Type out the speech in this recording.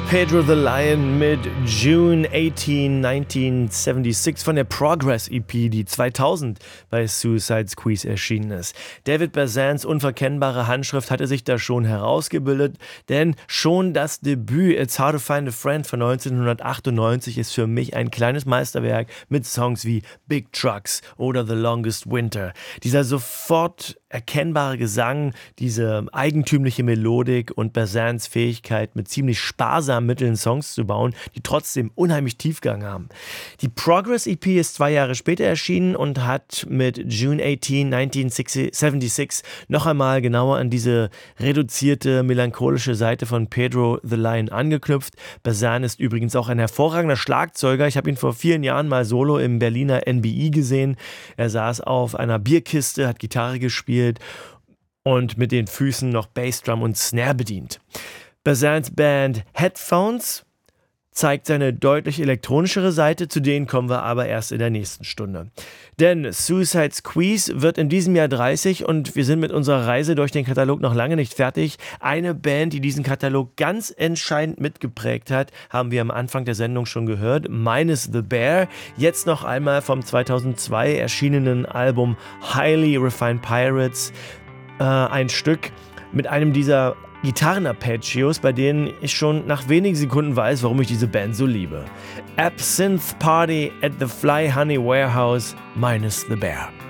Pedro the Lion mit June 18, 1976 von der Progress EP, die 2000 bei Suicide Squeeze erschienen ist. David Bazans unverkennbare Handschrift hatte sich da schon herausgebildet, denn schon das Debüt It's Hard to Find a Friend von 1998 ist für mich ein kleines Meisterwerk mit Songs wie Big Trucks oder The Longest Winter. Dieser sofort erkennbare Gesang, diese eigentümliche Melodik und Bazans Fähigkeit, mit ziemlich sparsamen Mitteln Songs zu bauen, die trotzdem unheimlich Tiefgang haben. Die Progress EP ist 2 Jahre später erschienen und hat mit June 18, 1976 noch einmal genauer an diese reduzierte, melancholische Seite von Pedro the Lion angeknüpft. Bazan ist übrigens auch ein hervorragender Schlagzeuger. Ich habe ihn vor vielen Jahren mal solo im Berliner NBI gesehen. Er saß auf einer Bierkiste, hat Gitarre gespielt und mit den Füßen noch Bassdrum und Snare bedient. Bazans Band Headphones zeigt seine deutlich elektronischere Seite, zu denen kommen wir aber erst in der nächsten Stunde. Denn Suicide Squeeze wird in diesem Jahr 30 und wir sind mit unserer Reise durch den Katalog noch lange nicht fertig. Eine Band, die diesen Katalog ganz entscheidend mitgeprägt hat, haben wir am Anfang der Sendung schon gehört, Minus the Bear. Jetzt noch einmal vom 2002 erschienenen Album Highly Refined Pirates, ein Stück mit einem dieser Gitarren-Arpeggios, bei denen ich schon nach wenigen Sekunden weiß, warum ich diese Band so liebe. Absinthe Party at the Fly Honey Warehouse, Minus the Bear.